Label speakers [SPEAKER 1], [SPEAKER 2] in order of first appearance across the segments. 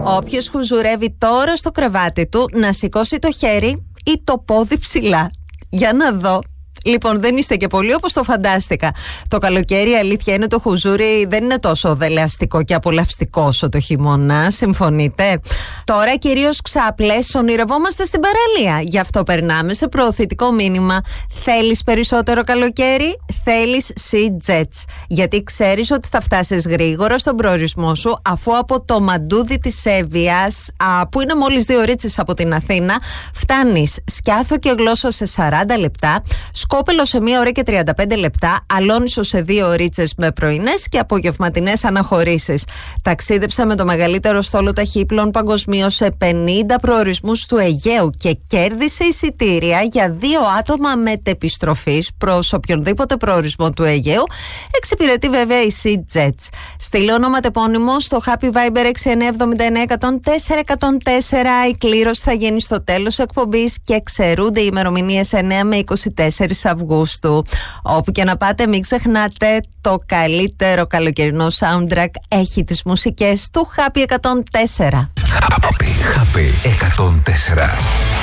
[SPEAKER 1] Όποιος χουζουρεύει τώρα στο κρεβάτι του να σηκώσει το χέρι ή το πόδι ψηλά. Για να δω. Λοιπόν, δεν είστε και πολύ όπως το φαντάστηκα. Το καλοκαίρι, η αλήθεια είναι, το χουζούρι δεν είναι τόσο δελεαστικό και απολαυστικό όσο το χειμώνα. Συμφωνείτε? Τώρα κυρίως ξάπλες ονειρευόμαστε στην παραλία. Γι' αυτό περνάμε σε προωθητικό μήνυμα. Θέλεις περισσότερο καλοκαίρι? Θέλεις Sea Jets. Γιατί ξέρεις ότι θα φτάσεις γρήγορα στον προορισμό σου, αφού από το μαντούδι της Εύβοιας, που είναι μόλις 2 ωρίτσες από την Αθήνα, φτάνεις Σκιάθο και Γλώσσο σε 40 λεπτά, Σκόπελο σε 1 ώρα και 35 λεπτά, Αλόνισο σε 2 ωρίτσες με πρωινές και απογευματινές αναχωρήσεις. Ταξίδεψα με το μεγαλύτερο στόλο ταχύπλων παγκοσμίως σε 50 προορισμούς του Αιγαίου και κέρδισε εισιτήρια για 2 άτομα μετεπιστροφής προς οποιονδήποτε προορισμό του Αιγαίου. Εξυπηρετεί βέβαια η Sea Jets. Στείλε ονοματεπώνυμο στο Happy Viber 6979-104-104. Η κλήρωση θα γίνει στο τέλος εκπομπής και ξερούνται οι ημερομηνίες 9 με 24 Αυγούστου. Όπου και να πάτε, μην ξεχνάτε, το καλύτερο καλοκαιρινό soundtrack έχει τις μουσικές του Happy 104.
[SPEAKER 2] Happy 104.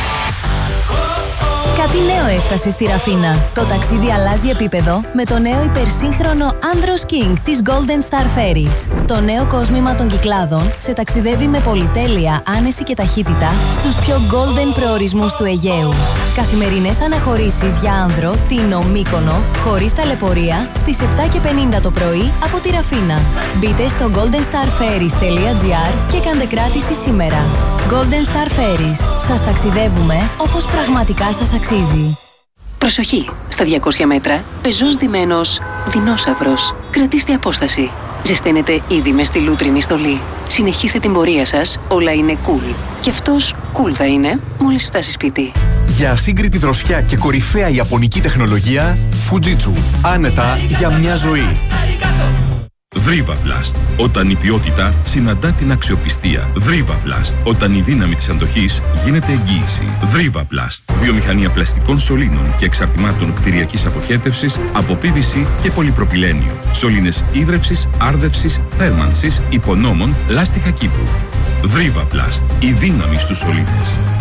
[SPEAKER 3] Κάτι νέο έφτασε στη Ραφίνα. Το ταξίδι αλλάζει επίπεδο με το νέο υπερσύγχρονο Andros King της Golden Star Ferries. Το νέο κόσμημα των Κυκλάδων σε ταξιδεύει με πολυτέλεια, άνεση και ταχύτητα στους πιο golden προορισμούς του Αιγαίου. Καθημερινές αναχωρήσεις για άνδρο, Τίνο, Μύκονο, χωρίς ταλαιπωρία, στις 7:50 το πρωί από τη Ραφίνα. Μπείτε στο goldenstarferries.gr και κάντε κράτηση σήμερα. Golden Star Ferries. Σας ταξιδεύουμε όπως πραγματικά σας αξίζει.
[SPEAKER 4] Προσοχή! Στα 200 μέτρα, πεζός ντυμένος δεινόσαυρος. Κρατήστε απόσταση. Ζεσταίνετε ήδη μες στη λούτρινη στολή. Συνεχίστε την πορεία σας, όλα είναι cool. Και αυτός cool θα είναι μόλις φτάσει σπίτι.
[SPEAKER 5] Για ασύγκριτη δροσιά και κορυφαία ιαπωνική τεχνολογία, Fujitsu. Άνετα για μια ζωή.
[SPEAKER 6] Drivaplast. Όταν η ποιότητα συναντά την αξιοπιστία. Drivaplast. Όταν η δύναμη της αντοχής γίνεται εγγύηση. Drivaplast. Βιομηχανία πλαστικών σωλήνων και εξαρτημάτων κτηριακής αποχέτευσης από PVC και πολυπροπυλένιο. Σωλήνες ίδρευσης, άρδευσης, θέρμανσης, υπονόμων, λάστιχα κήπου. Drivaplast. Η δύναμη στους σωλήνες.